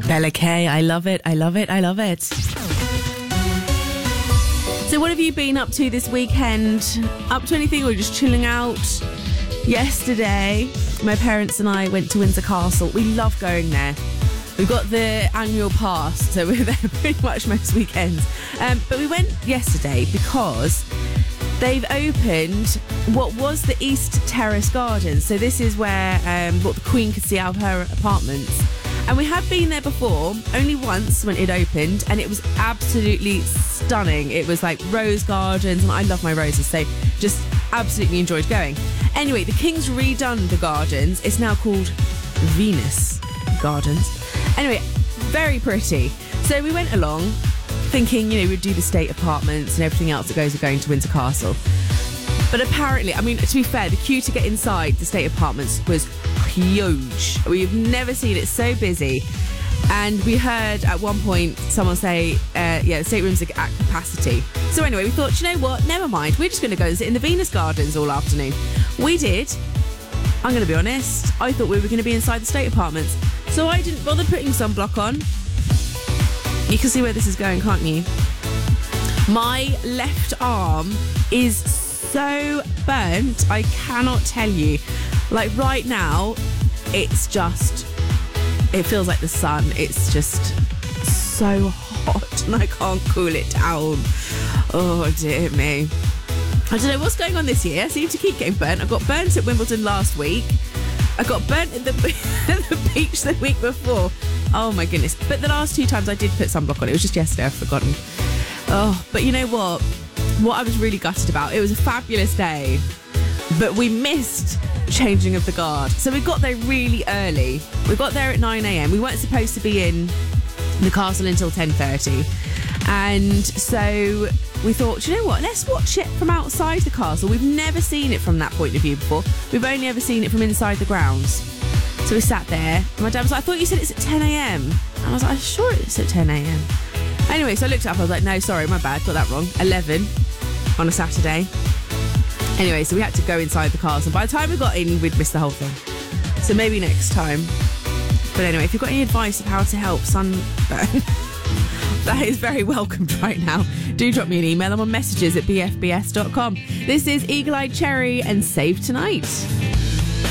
Bella Kay, I love it, I love it, I love it. So what have you been up to this weekend? Up to anything or just chilling out? Yesterday, my parents and I went to Windsor Castle. We love going there. We've got the annual pass, so we're there pretty much most weekends. But we went yesterday because they've opened what was the East Terrace Gardens. So this is where what the Queen could see out of her apartments. And we had been there before, only once when it opened, and it was absolutely stunning. It was like rose gardens, and I love my roses, so just absolutely enjoyed going. Anyway, the King's redone the gardens. It's now called Venus Gardens. Anyway, very pretty. So we went along thinking, we'd do the state apartments and everything else that goes with going to Windsor Castle. But apparently, to be fair, the queue to get inside the state apartments was huge. We've never seen it so busy. And we heard at one point someone say, the staterooms are at capacity. So anyway, we thought, you know what? Never mind. We're just going to go and sit in the Venus Gardens all afternoon. We did. I'm going to be honest. I thought we were going to be inside the state apartments. So I didn't bother putting sunblock on. You can see where this is going, can't you? My left arm is so burnt, I cannot tell you. Like right now, it feels like the sun. It's just so hot and I can't cool it down. Oh dear me. I don't know what's going on this year. I seem to keep getting burnt. I got burnt at Wimbledon last week. I got burnt at the beach the week before. Oh my goodness. But the last 2 times I did put sunblock on. It was just yesterday, I've forgotten. Oh, but you know what? What I was really gutted about, it was a fabulous day, but we missed changing of the guard. So we got there really early. We got there at 9 a.m. We weren't supposed to be in the castle until 10:30. And so we thought, you know what, let's watch it from outside the castle. We've never seen it from that point of view before. We've only ever seen it from inside the grounds. So we sat there. And my dad was like, I thought you said it's at 10 a.m. And I was like, I'm sure it's at 10 a.m. Anyway, so I looked it up. I was like, no, sorry, my bad. Got that wrong. 11 on a Saturday. Anyway, so we had to go inside the castle. By the time we got in, we'd missed the whole thing. So maybe next time. But anyway, if you've got any advice of how to help sunburn, that is very welcomed right now. Do drop me an email. I'm on messages@bfbs.com. This is Eagle Eyed Cherry and Save Tonight.